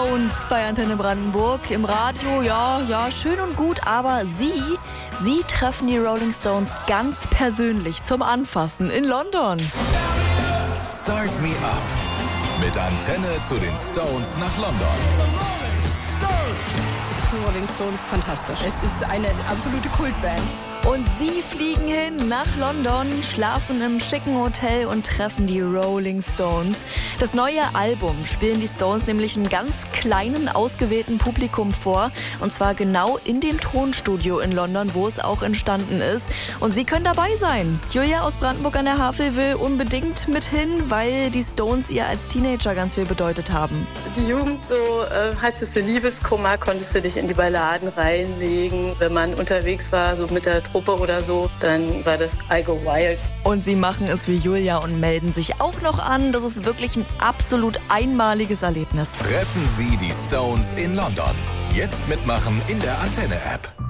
Stones bei Antenne Brandenburg. Im Radio, ja, schön und gut, aber Sie treffen die Rolling Stones ganz persönlich zum Anfassen in London. Start Me Up mit Antenne zu den Stones nach London. Die Rolling Stones, fantastisch. Es ist eine absolute Kultband. Und Sie fliegen hin nach London, schlafen im schicken Hotel und treffen die Rolling Stones. Das neue Album spielen die Stones nämlich einem ganz kleinen, ausgewählten Publikum vor. Und zwar genau in dem Tonstudio in London, wo es auch entstanden ist. Und Sie können dabei sein. Julia aus Brandenburg an der Havel will unbedingt mit hin, weil die Stones ihr als Teenager ganz viel bedeutet haben. Die Jugend, so hattest du Liebeskummer, konntest du dich in die Balladen reinlegen. Wenn man unterwegs war, so mit der Truppe oder so, dann war das I Go Wild. Und sie machen es wie Julia und melden sich auch noch an. Das ist wirklich ein absolut einmaliges Erlebnis. Treffen Sie die Stones in London. Jetzt mitmachen in der Antenne-App.